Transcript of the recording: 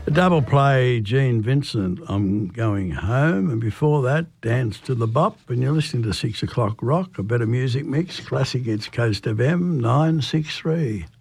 A double play, Gene Vincent, I'm Going Home. And before that, Dance to the Bop. And you're listening to 6 O'Clock Rock, a better music mix. Classic, it's Coast FM 963.